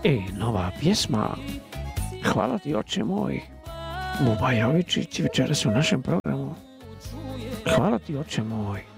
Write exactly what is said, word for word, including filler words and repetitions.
I nova pjesma Hvala ti oče moj, Buba Jovičić večeras u našem programu. Hvala ti oče moj.